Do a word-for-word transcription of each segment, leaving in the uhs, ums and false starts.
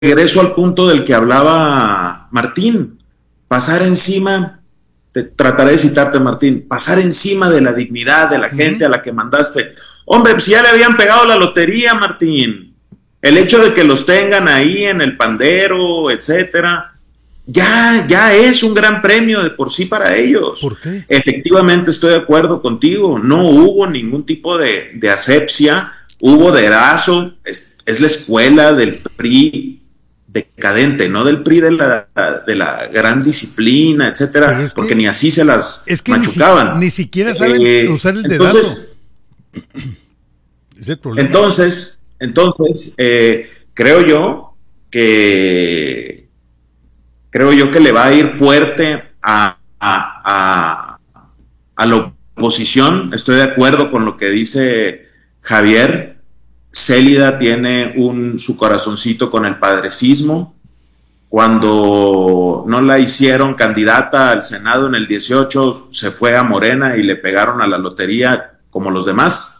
regreso al punto del que hablaba Martín, pasar encima, te, trataré de citarte, Martín, pasar encima de la dignidad de la gente uh-huh. a la que mandaste. Hombre, pues ya le habían pegado la lotería, Martín. El hecho de que los tengan ahí en el pandero, etcétera, ya, ya es un gran premio de por sí para ellos. ¿Por qué? Efectivamente, estoy de acuerdo contigo. No hubo ningún tipo de, de asepsia, hubo derazo, es, es la escuela del P R I decadente, no del P R I de la, de la gran disciplina, etcétera, es porque que, ni así se las es que machucaban. Ni, si, ni siquiera saben eh, usar el entonces, dedazo. Es el problema. Entonces, entonces eh, creo yo que creo yo que le va a ir fuerte a, a, a, a la oposición. Estoy de acuerdo con lo que dice Javier. Célida tiene un, su corazoncito con el padrecismo. Cuando no la hicieron candidata al Senado en el dieciocho, se fue a Morena y le pegaron a la lotería como los demás.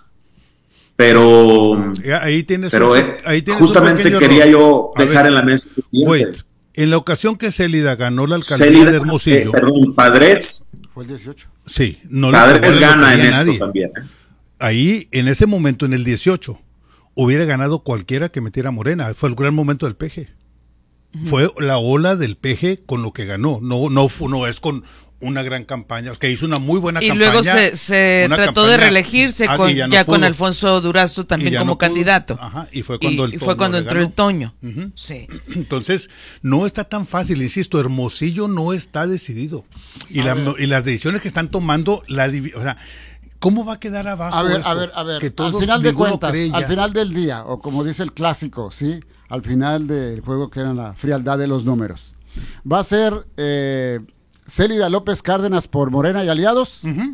Pero, ahí tienes pero un, ahí tienes justamente quería yo dejar ver, en la mesa. Wait, en la ocasión que Célida ganó la alcaldía Célida, de Hermosillo. Eh, perdón, Padres. Fue el dieciocho. Sí, no Padres gana en esto también. ¿eh? Ahí, en ese momento, en el dieciocho, hubiera ganado cualquiera que metiera Morena. Fue el gran momento del P G. Uh-huh. Fue la ola del P G con lo que ganó. No, no, no es con una gran campaña, que hizo una muy buena y campaña. Y luego se, se trató campaña, de reelegirse con, ya, no ya con Alfonso Durazo también como no candidato. Ajá, y fue cuando, y, el y fue cuando entró ganó. el Toño. Uh-huh. Sí. Entonces, no está tan fácil, insisto, Hermosillo no está decidido. Y, la, y las decisiones que están tomando, la, o sea, ¿cómo va a quedar abajo? A ver, eso? a ver, a ver, que todos, al final de cuentas, al ya. final del día, o como dice el clásico, ¿sí? Al final del juego queda la frialdad de los números. Va a ser eh, Célida López Cárdenas por Morena y Aliados, uh-huh.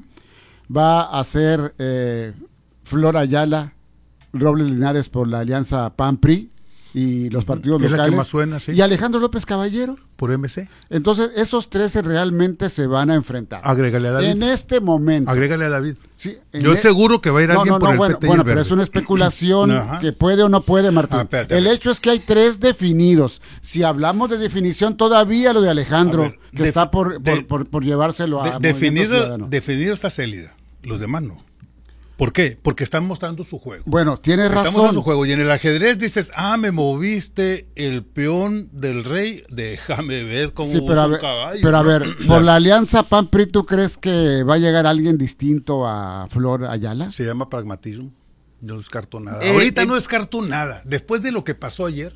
va a ser eh, Flor Ayala Robles Linares por la alianza P A N P R I y los partidos es locales. La que más suena, sí. Y Alejandro López Caballero. Por M C. Entonces, esos trece realmente se van a enfrentar. Agrégale a David. En este momento. Agrégale a David. Sí, Yo e- seguro que va a ir no, alguien no, por no, el bueno, P T y bueno, el pero Verde. es una especulación Ajá. que puede o no puede, Martín. Ah, espérate, el hecho es que hay tres definidos. Si hablamos de definición, todavía lo de Alejandro, ver, que def- está por, de, por, por, por llevárselo a de, definido, definido está Célida. Los demás no. ¿Por qué? Porque están mostrando su juego. Bueno, tienes razón. Están mostrando su juego. Y en el ajedrez dices, ah, me moviste el peón del rey, déjame ver cómo sí, pero usa a ver, un caballo. Pero a ver, por la alianza P A N P R I, ¿tú crees que va a llegar alguien distinto a Flor Ayala? Se llama pragmatismo. No descarto nada. Eh, Ahorita eh, no descarto nada. Después de lo que pasó ayer,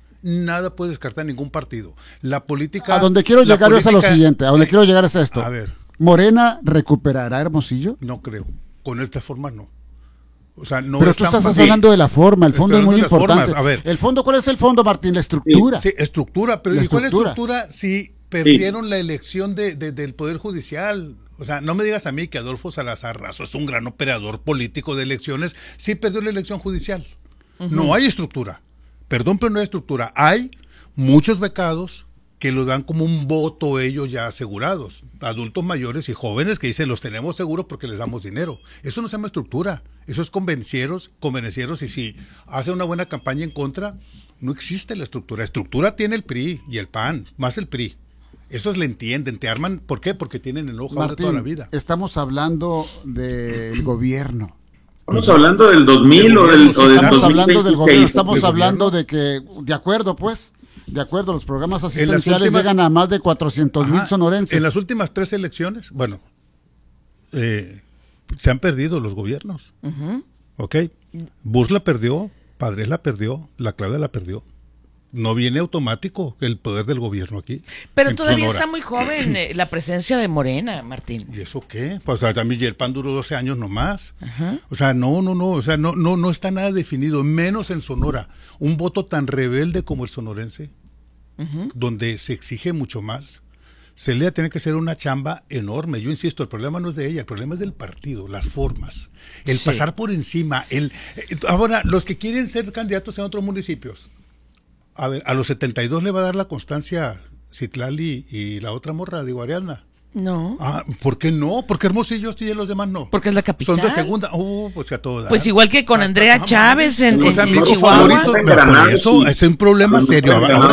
nada puede descartar ningún partido. La política... A donde quiero llegar política, es a lo siguiente. A donde eh, quiero llegar es a esto. A ver. ¿Morena recuperará Hermosillo? No creo. Con esta forma no. O sea, no pero es tú tan estás fácil. hablando de la forma, el fondo es muy importante. Formas. A ver. El fondo, ¿cuál es el fondo, Martín? La estructura. Sí, sí estructura, pero ¿y cuál es la estructura si perdieron sí. la elección de, de, del Poder Judicial? O sea, no me digas a mí que Adolfo Salazar Razo es un gran operador político de elecciones, sí perdió la elección judicial. Uh-huh. No hay estructura. Perdón, pero no hay estructura. Hay muchos becados que lo dan como un voto ellos ya asegurados, adultos mayores y jóvenes que dicen los tenemos seguros porque les damos dinero. Eso no se llama estructura, eso es convencieros, convencieros y si hace una buena campaña en contra, no existe la estructura. Estructura tiene el P R I y el P A N, más el P R I. Esos le entienden, te arman, ¿por qué? Porque tienen enojo de toda la vida. Estamos hablando del gobierno. Estamos hablando del dos mil o del, o del estamos dos mil hablando del gobierno, estamos ¿del hablando gobierno? de que, de acuerdo pues, de acuerdo, los programas asistenciales últimas, llegan a más de cuatrocientos mil sonorenses. En las últimas tres elecciones, bueno, eh, se han perdido los gobiernos. Uh-huh. ¿Ok? Bush la perdió, Padres la perdió, la Claudia la perdió. No viene automático el poder del gobierno aquí. Pero todavía Sonora. Está muy joven eh, la presencia de Morena, Martín. ¿Y eso qué? Pues o sea, también el P A N duró doce años nomás. Uh-huh. O sea, no, no, no, o sea, no, no, no está nada definido, menos en Sonora. Un voto tan rebelde como el sonorense, uh-huh. donde se exige mucho más. Celia tiene que ser una chamba enorme. Yo insisto, el problema no es de ella, el problema es del partido, las formas. El sí. pasar por encima. El eh, Ahora, los que quieren ser candidatos en otros municipios, a ver, a los setenta y dos le va a dar la constancia Citlali y la otra morra, digo, Ariadna. No. Ah, ¿por qué no? ¿Por qué Hermosillo sí y los demás no? Porque es la capital. Son de segunda. Uh, pues que a todo da. Pues igual que con Andrea Chávez en, o sea, en mi Chihuahua. favorito, por eso es un problema serio. Ahora